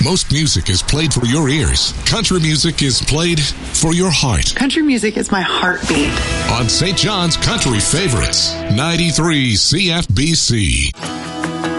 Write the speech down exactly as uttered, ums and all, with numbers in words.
most music is played for your ears, country music is played for your heart. Country music is my heartbeat. On Saint John's Country Favorites, ninety-three C F B C.